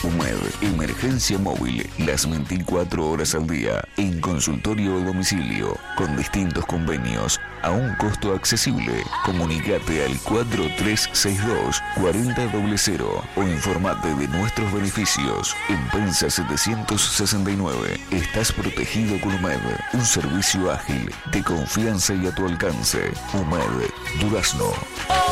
UMED, emergencia móvil, las 24 horas al día, en consultorio o domicilio, con distintos convenios, a un costo accesible. Comunicate al 4362-4000 o informate de nuestros beneficios. En Pensa 769, estás protegido con UMED, un servicio ágil, de confianza y a tu alcance. UMED, Durazno.